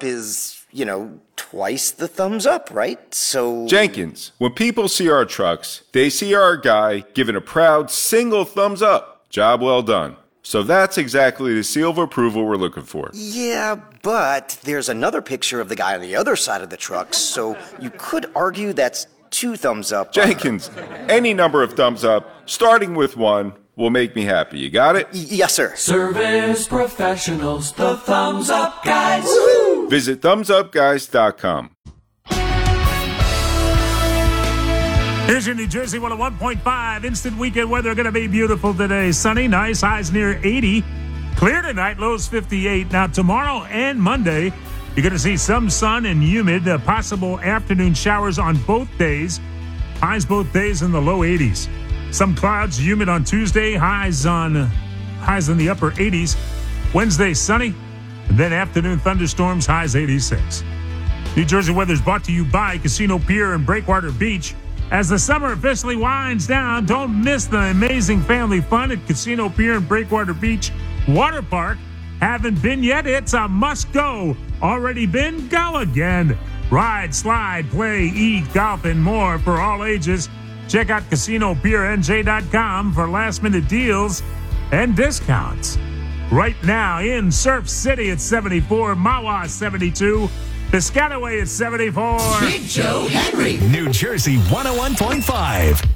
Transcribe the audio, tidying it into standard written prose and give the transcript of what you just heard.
up is, twice the thumbs up, right? So... Jenkins, when people see our trucks, they see our guy giving a proud single thumbs up. Job well done. So that's exactly the seal of approval we're looking for. Yeah, but there's another picture of the guy on the other side of the truck, so you could argue that's 2 thumbs up. Jenkins, any number of thumbs up, starting with 1, will make me happy. You got it? Yes, sir. Service professionals, the Thumbs Up Guys. Woo-hoo! Visit thumbsupguys.com. Here's your New Jersey 101.5 instant weekend weather. Going to be beautiful today. Sunny, nice, highs near 80. Clear tonight, lows 58. Now, tomorrow and Monday, you're going to see some sun and humid, possible afternoon showers on both days. Highs both days in the low 80s. Some clouds, humid on Tuesday, highs in the upper 80s. Wednesday, sunny, and then afternoon thunderstorms, highs 86. New Jersey weather is brought to you by Casino Pier and Breakwater Beach. As the summer officially winds down, don't miss the amazing family fun at Casino Pier and Breakwater Beach Water Park. Haven't been yet? It's a must-go. Already been? Go again. Ride, slide, play, eat, golf, and more for all ages. Check out CasinoPierNJ.com for last-minute deals and discounts. Right now in Surf City at 74, Mahwah 72, Piscataway at 74. Big Joe Henry, New Jersey 101.5.